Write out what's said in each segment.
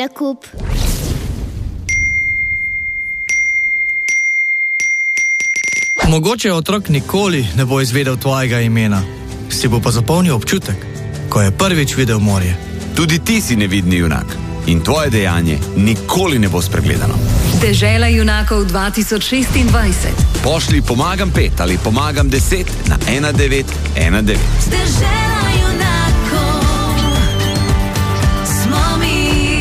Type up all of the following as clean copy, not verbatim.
nakup. Mogoče otrok nikoli ne bo izvedel tvojega imena, si bo pa zapomnil občutek, ko je prvič videl morje. Tudi ti si nevidni junak in tvoje dejanje nikoli ne bo spregledano. Dežela junakov 2026. Pošli pomagam 5 ali pomagam 10 na 1919. Dežela junakov smo mi.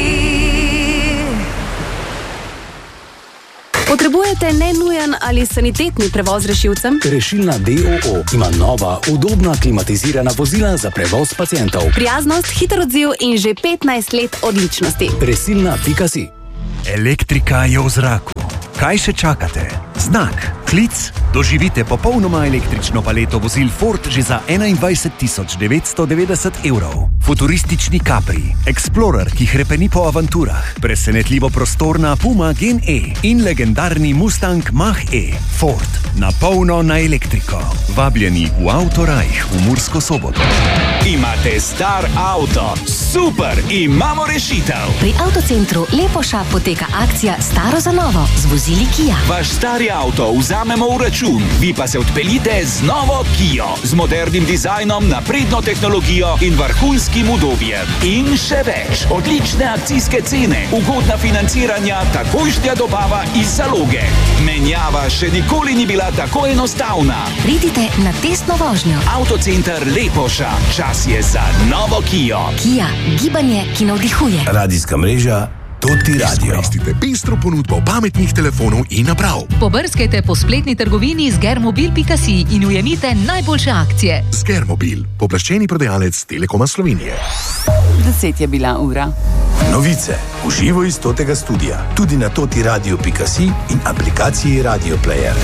Potrebujete nenujen ali sanitetni prevoz rešilcem? Rešilna DOO ima nova, udobna, klimatizirana vozila za prevoz pacientov. Prijaznost, hiter odziv in že 15 let odličnosti. Resilna.si. Elektrika je v zraku. Kaj še čakate? Znak, klic, doživite popolnoma električno paleto vozil Ford že za 21.990 evrov. Futuristični Capri, Explorer, ki hrepeni po avanturah, presenetljivo prostorna Puma Gen E in legendarni Mustang Mach-E. Ford, na polno na elektriko. Vabljeni v Autorajh v Mursko Soboto. Imate star avto? Super, imamo rešitev! Pri Avtocentru Lepoša poteka akcija Staro za novo z vozili Kia. Vaš stari avto vzamemo v račun, vi pa se odpeljite z novo Kio, z modernim dizajnom, napredno tehnologijo in vrhunskim udobjem. In še več, odlične akcijske cene, ugodna financiranja, takojšnja dobava iz zaloge. Menjava še nikoli ni bila tako enostavna. Pridite na testno vožnjo. Avtocenter Lepoša, čas je za novo Kio. Kia, gibanje, ki navdihuje. Radijska mreža Toti Radio. Izkoristite pestro ponudbo pametnih telefonov in naprav. Pobrskajte po spletni trgovini sgermobil.si in ujemite najboljše akcije. Sgermobil, poplaščeni prodajalec Telekoma Slovenije. 10 je bila ura. Novice v živo iz Totega studia, tudi na totiradio.si in aplikaciji Radio Player.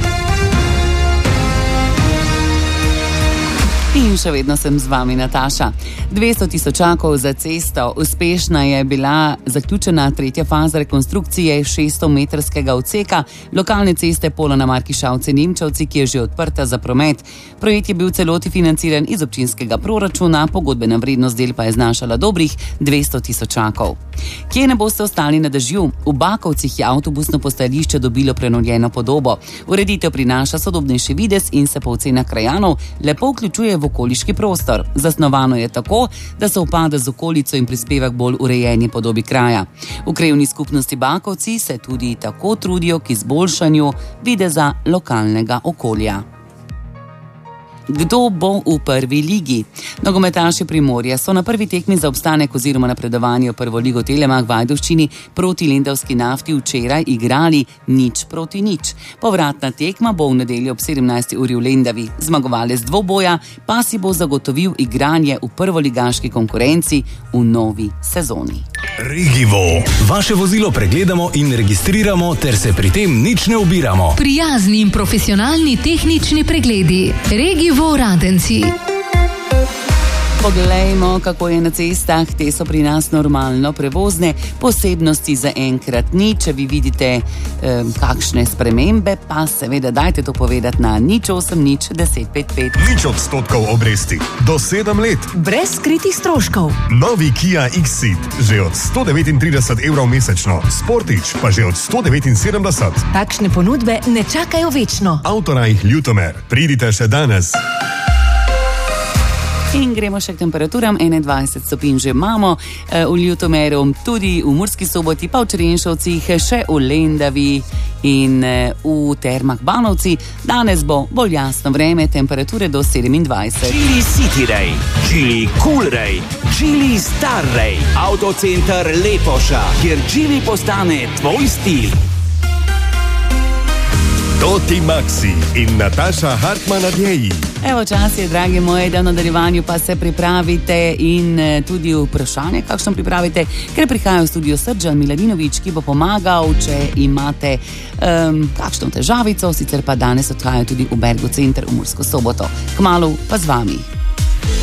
In še vedno sem z vami, Nataša. 200 tisočakov za cesto. Uspešna je bila zaključena tretja faza rekonstrukcije 600-metrskega odseka lokalne ceste Polona Markišavce-Nemčevci, ki je že odprta za promet. Projekt je bil celoti financiran iz občinskega proračuna, pogodbena vrednost del pa je znašala dobrih 200 tisočakov. Kje ne boste ostali na dežju? V Bakovcih je avtobusno postajališče dobilo prenovljeno podobo. Ureditev prinaša sodobnejši videz in se po ocenah krajanov lepo vključuje v okoliški prostor. Zasnovano je tako, da se upada z okolico in prispeva k bolj urejeni podobi kraja. V krajevni skupnosti Bakovci se tudi tako trudijo k izboljšanju videza lokalnega okolja. Kdo bo v prvi ligi? Nogometaši Primorja so na prvi tekmi za obstanek oziroma napredovanje v prvo ligo Telemach v Ajdovščini proti Lendavski Nafti včeraj igrali 0-0. Povratna tekma bo v nedeljo ob 17. uri v Lendavi. Zmagovalec dvoboja pa si bo zagotovil igranje v prvoligaški konkurenci v novi sezoni. Regivo. Vaše vozilo pregledamo in registriramo ter se pri tem nič ne ubiramo. Prijazni in profesionalni tehnični pregledi. Regivo Radenci. Poglejmo, kako je na cestah. Te so pri nas normalno prevozne, posebnosti za enkrat ni. Če vi vidite kakšne spremembe, pa seveda dajte to povedati na 080 1055. 0% obresti, do 7 let. Brez skritih stroškov. Novi Kia X-Ceed, že od 139 evrov mesečno. Sportič pa že od 179. Takšne ponudbe ne čakajo večno. Autorajh Ljutomer, pridite še danes. In gremo še k temperaturam, 21 stopinj že imamo v Ljutomeru, tudi v Murski Soboti, pa v Črenšovcih, še v Lendavi in v Termah Banovci. Danes bo bolj jasno vreme, temperature do 27. Chili City Ray, Chili Cool Ray, Chili Star Ray, Avtocenter Lepoša, kjer Chili postane tvoj stil. Toti Maxi in Nataša Hartman-Adjeji. Evo, čas je, dragi moji, da v nadaljevanju pa se pripravite in tudi vprašanje, kakšno pripravite, ker prihaja v studio Srdžan Miladinovič, ki bo pomagal, če imate kakšno težavico, sicer pa danes odhajajo tudi v Bergo Center v Mursko Soboto. Kmalu pa z vami.